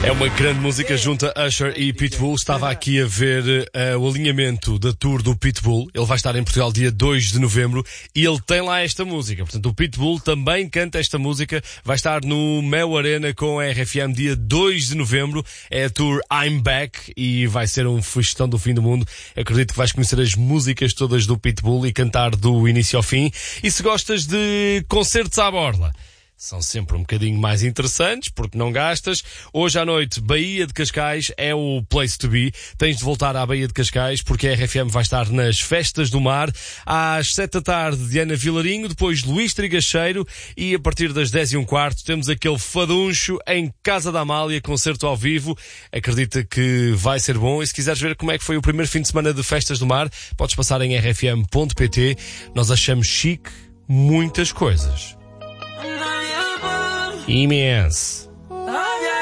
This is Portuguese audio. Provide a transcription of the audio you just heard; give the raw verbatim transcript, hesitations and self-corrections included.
É uma grande música junto a Usher e Pitbull. Estava aqui a ver uh, o alinhamento da tour do Pitbull. Ele vai estar em Portugal dia dois de novembro e ele tem lá esta música. Portanto, o Pitbull também canta esta música. Vai estar no Mel Arena com a R F M dia dois de novembro. É a tour I'm Back e vai ser um festão do fim do mundo. Acredito que vais conhecer as músicas todas do Pitbull e cantar do início ao fim. E se gostas de concertos à borla, são sempre um bocadinho mais interessantes, porque não gastas. Hoje à noite, Baía de Cascais é o place to be. Tens de voltar à Baía de Cascais, porque a R F M vai estar nas Festas do Mar. Às sete da tarde, Diana Vilarinho, depois Luís Trigacheiro, e a partir das dez e um quarto temos aquele faduncho em Casa da Amália, concerto ao vivo. Acredita que vai ser bom. E se quiseres ver como é que foi o primeiro fim de semana de Festas do Mar, podes passar em r f m ponto p t. Nós achamos chique muitas coisas. Imenso.